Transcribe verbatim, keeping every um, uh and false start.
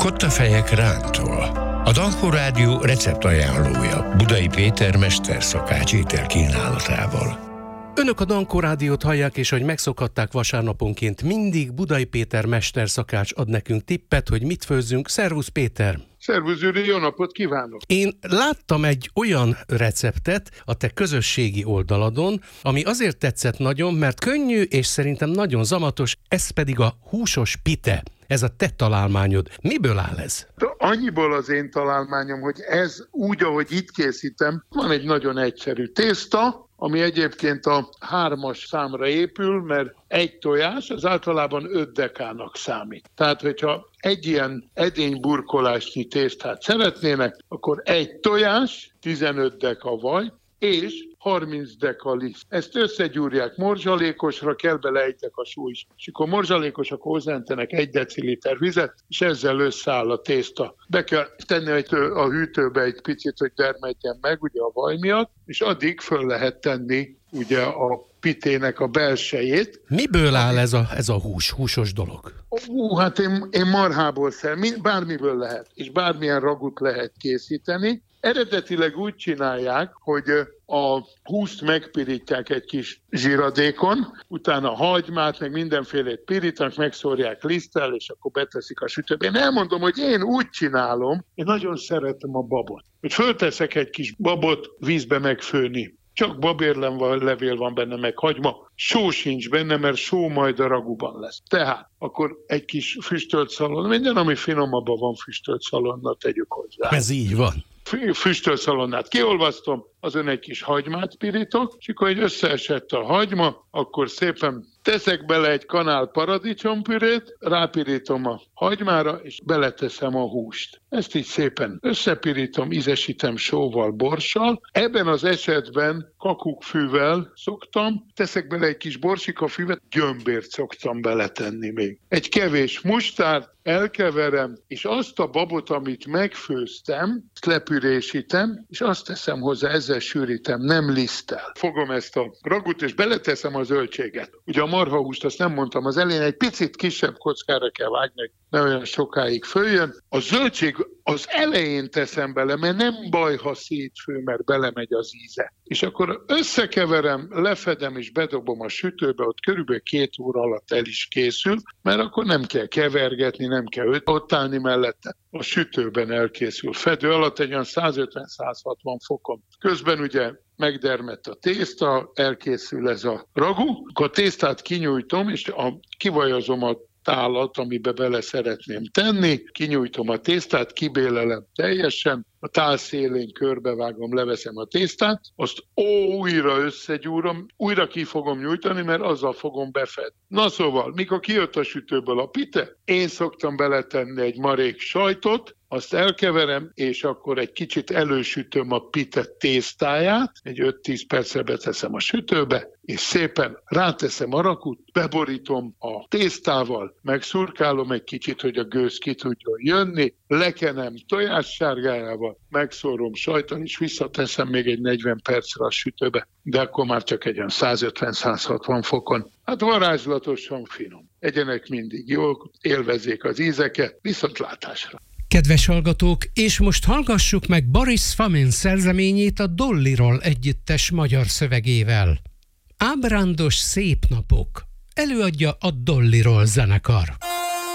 Kottafejek rántól. A Dankó Rádió receptajánlója Budai Péter mesterszakács ételkínálatával. Önök a Dankó Rádiót hallják, és hogy megszokhatták, vasárnaponként mindig Budai Péter mesterszakács ad nekünk tippet, hogy mit főzzünk. Szervusz Péter! Szervusz Gyuri, jó napot kívánok! Én láttam egy olyan receptet a te közösségi oldaladon, ami azért tetszett nagyon, mert könnyű és szerintem nagyon zamatos, ez pedig a húsos pite. Ez a te találmányod. Miből áll ez? Annyiból az én találmányom, hogy ez úgy, ahogy itt készítem, van egy nagyon egyszerű tészta, ami egyébként a hármas számra épül, mert egy tojás az általában öt dekának számít. Tehát, hogyha egy ilyen edényburkolásnyi tésztát szeretnének, akkor egy tojás, tizenöt deka vaj, és harminc deka liszt. Ezt összegyúrják morzsalékosra, kell bele egy deka só is. És akkor morzsalékos, akkor hozzáöntenek egy deciliter vizet, és ezzel összeáll a tészta. Be kell tenni a hűtőbe egy picit, hogy dermedjen meg, ugye a vaj miatt, és addig föl lehet tenni ugye a pitének a belsejét. Miből áll ez a, ez a hús, húsos dolog? Ú, hát én, én marhából szeretem, bármiből lehet, és bármilyen ragut lehet készíteni. Eredetileg úgy csinálják, hogy a húst megpirítják egy kis zsíradékon, utána hagymát, meg mindenfélét pirítanak, megszórják liszttel, és akkor beteszik a sütőbe. Én elmondom, hogy én úgy csinálom, én nagyon szeretem a babot. Hogy fölteszek egy kis babot vízbe megfőni. Csak babérlem van, levél van benne, meg hagyma. Só sincs benne, mert só majd a raguban lesz. Tehát akkor egy kis füstölt szalonna, minden, ami finomabban van füstölt szalonna, tegyük hozzá. Ez így van. Füstölt szalonnát kiolvasztom, azon egy kis hagymát pirítok, és akkor, hogy összeesett a hagyma, akkor szépen teszek bele egy kanál paradicsompürét, rápirítom a hagymára, és beleteszem a húst. Ezt így szépen összepirítom, ízesítem sóval, borssal. Ebben az esetben kakukkfűvel szoktam, teszek bele egy kis borsikafűvet, gyömbért szoktam beletenni még. Egy kevés mustár, elkeverem, és azt a babot, amit megfőztem, lepürésítem, és azt teszem hozzá, ezzel sűrítem, nem liszttel. Fogom ezt a ragut, és beleteszem a zöldséget. Ugye a marhahúst, azt nem mondtam, az elején egy picit kisebb kockára kell vágni, hogy ne olyan sokáig följön. A zöldség az elején teszem bele, mert nem baj, ha szétfő, mert belemegy az íze. És akkor összekeverem, lefedem és bedobom a sütőbe, ott körülbelül két óra alatt el is készül, mert akkor nem kell kevergetni, nem kell ott állni mellette. A sütőben elkészül. Fedő alatt egy olyan százötven-százhatvan fokon. Közben ugye megdermett a tészta, elkészül ez a ragu, akkor a tésztát kinyújtom, és a, kivajazom a tálat, amiben bele szeretném tenni, kinyújtom a tésztát, kibélelem teljesen, a tál szélén körbevágom, leveszem a tésztát, azt újra összegyúrom, újra ki fogom nyújtani, mert azzal fogom befedni. Na szóval, mikor kijött a sütőből a pite, én szoktam beletenni egy marék sajtot, azt elkeverem, és akkor egy kicsit elősütöm a pite tésztáját, egy öt-tíz percre beteszem a sütőbe, és szépen ráteszem a rakut, beborítom a tésztával, megszurkálom egy kicsit, hogy a gőz ki tudjon jönni, lekenem tojássárgájával, megszórom sajton, és visszateszem még egy negyven percre a sütőbe, de akkor már csak egy olyan százötven-százhatvan fokon. Hát varázslatosan finom. Egyenek mindig jól, élvezzék az ízeket, viszontlátásra! Kedves hallgatók, és most hallgassuk meg Boris Fomin szerzeményét a Dollyról együttes magyar szövegével. Ábrándos szép napok. Előadja a Dollyról zenekar.